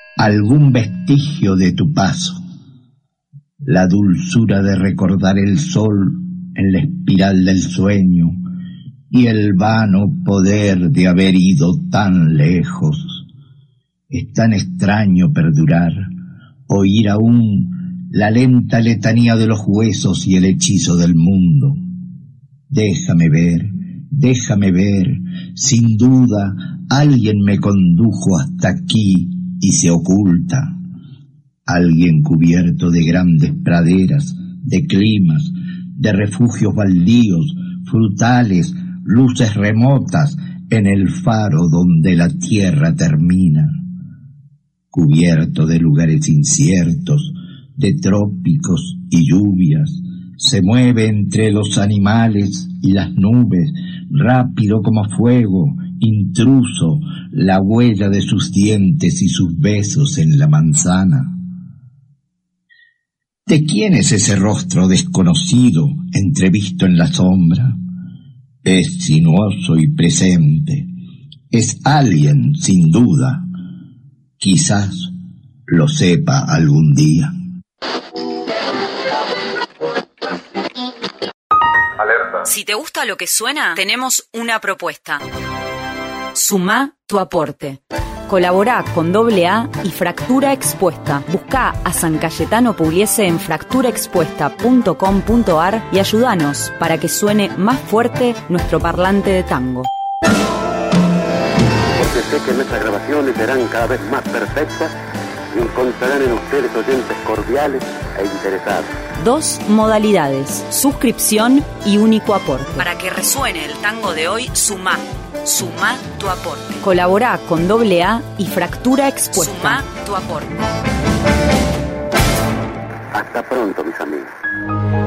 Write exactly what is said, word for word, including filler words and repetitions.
algún vestigio de tu paso, la dulzura de recordar el sol en la espiral del sueño y el vano poder de haber ido tan lejos. Es tan extraño perdurar, oír aún la lenta letanía de los huesos y el hechizo del mundo. Déjame ver, déjame ver, sin duda alguien me condujo hasta aquí y se oculta. Alguien cubierto de grandes praderas, de climas, de refugios baldíos, frutales, luces remotas en el faro donde la tierra termina. Cubierto de lugares inciertos, de trópicos y lluvias, se mueve entre los animales y las nubes, rápido como fuego, intruso, la huella de sus dientes y sus besos en la manzana. ¿De quién es ese rostro desconocido, entrevisto en la sombra? Es sinuoso y presente, es alguien sin duda. Quizás lo sepa algún día. Alerta. Si te gusta lo que suena, tenemos una propuesta. Sumá tu aporte. Colaborá con doble A y Fractura Expuesta. Buscá a San Cayetano Pugliese en fractura expuesta punto com punto ar y ayúdanos para que suene más fuerte nuestro parlante de tango. Porque sé que nuestras grabaciones serán cada vez más perfectas y encontrarán en ustedes oyentes cordiales e interesados. Dos modalidades, suscripción y único aporte. Para que resuene el tango de hoy, sumá. Sumá tu aporte. Colaborá con doble A y Fractura Expuesta. Sumá tu aporte. Hasta pronto, mis amigos.